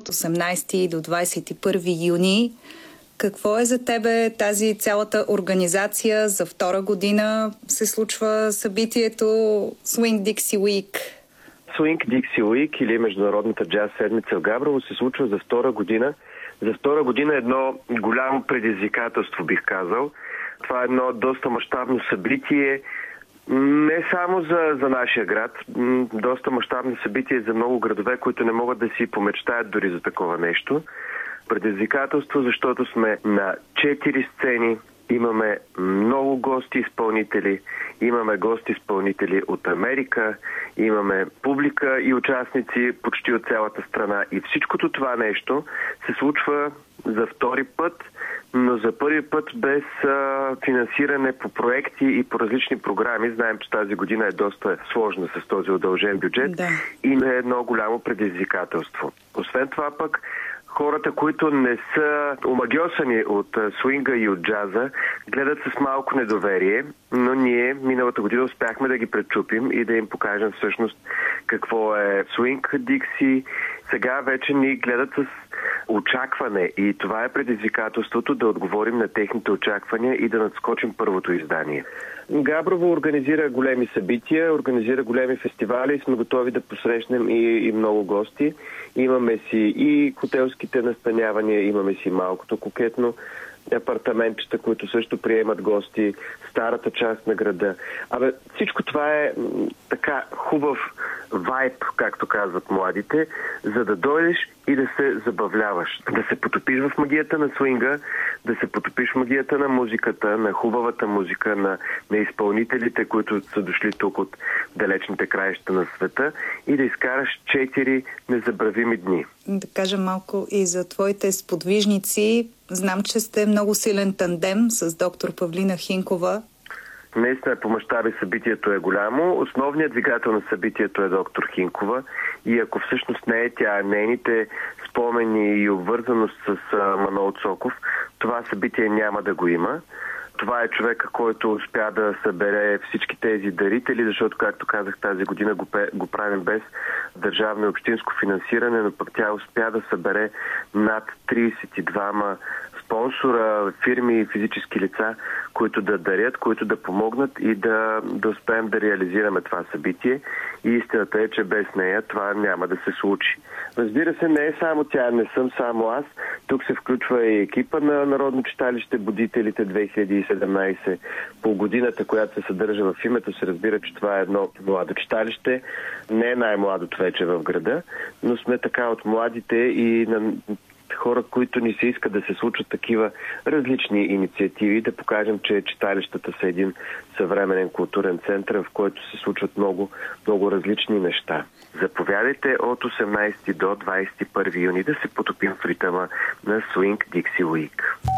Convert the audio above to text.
от 18 до 21 юни. Какво е за тебе тази цялата организация? За втора година се случва събитието Swing Dixie Week. Swing Dixie Week или Международната джаз седмица в Габрово се случва за втора година. За втора година е едно голямо предизвикателство, бих казал. Това е едно доста мащабно събитие, не само за нашия град, доста мащабно събитие за много градове, които не могат да си помечтаят дори за такова нещо. Предизвикателство, защото сме на 4 сцени, имаме много гости-изпълнители, имаме гости-изпълнители от Америка, имаме публика и участници почти от цялата страна. И всичкото това нещо се случва за втори път, но за първи път без финансиране по проекти и по различни програми. Знаем, че тази година е доста сложна с този удължен бюджет и е едно голямо предизвикателство. Освен това пък, хората, които не са омагьосани от свинга и от джаза, гледат с малко недоверие, но ние миналата година успяхме да ги пречупим и да им покажем всъщност какво е свинг Дикси. Сега вече ни гледат с очакване и това е предизвикателството да отговорим на техните очаквания и да надскочим първото издание. Габрово организира големи събития, организира големи фестивали и сме готови да посрещнем и много гости. Имаме си и хотелските настанявания, имаме си малкото кокетно апартаментчета, които също приемат гости, старата част на града. Всичко това е така хубав вайб, както казват младите, за да дойдеш и да се забавляваш. Да се потопиш в магията на свинга, да се потопиш в магията на музиката, на хубавата музика, на изпълнителите, които са дошли тук от далечните краища на света и да изкараш 4 незабравими дни. Да кажа малко и за твоите сподвижници. Знам, че сте много силен тандем с доктор Павлина Хинкова. Наистина по мащаби събитието е голямо. Основният двигател на събитието е доктор Хинкова и ако всъщност не е тя, нейните спомени и обвързаност с Манол Цоков, това събитие няма да го има. Това е човека, който успя да събере всички тези дарители, защото, както казах, тази година го правим без държавно и общинско финансиране, но пък тя успя да събере над 32 спонсора, фирми и физически лица, които да дарят, които да помогнат и да успеем да реализираме това събитие. И истината е, че без нея това няма да се случи. Разбира се, не е само тя, не съм само аз. Тук се включва и екипа на Народно читалище Будителите 2017. По годината, която се съдържа в името, се разбира, че това е едно младо читалище. Не е най-младото вече в града, но сме така от младите и на хора, които ни се искат да се случват такива различни инициативи, да покажем, че читалищата са един съвременен културен център, в който се случват много, много различни неща. Заповядайте от 18 до 21 юни да се потопим в ритъма на Swing Dixie Week.